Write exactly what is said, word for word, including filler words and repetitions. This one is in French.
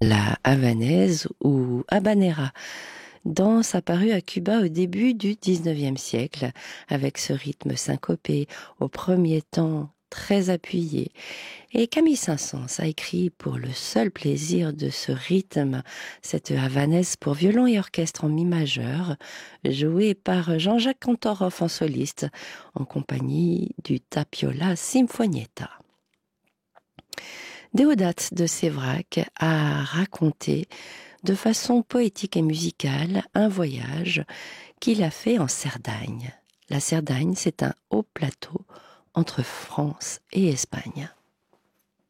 la havanaise ou habanera, danse apparue à Cuba au début du dix-neuvième siècle, avec ce rythme syncopé, au premier temps très appuyé. Et Camille Saint-Saëns a écrit pour le seul plaisir de ce rythme, cette havanaise pour violon et orchestre en mi majeur, jouée par Jean-Jacques Kantorov en soliste, en compagnie du Tapiola Sinfonietta. Déodates de Séverac a raconté de façon poétique et musicale un voyage qu'il a fait en Cerdagne. La Cerdagne, c'est un haut plateau entre France et Espagne.